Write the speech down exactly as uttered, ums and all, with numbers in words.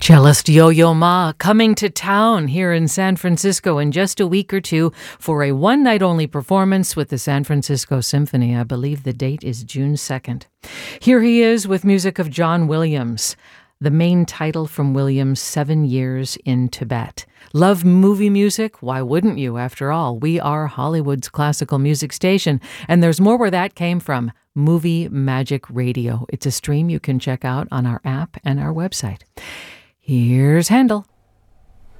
Cellist Yo-Yo Ma coming to town here in San Francisco in just a week or two for a one-night-only performance with the San Francisco Symphony. I believe the date is June second. Here he is with music of John Williams, the main title from Williams' Seven Years in Tibet. Love movie music? Why wouldn't you, after all? We are Hollywood's classical music station, and there's more where that came from. Movie Magic Radio. It's a stream you can check out on our app and our website. Here's Handel.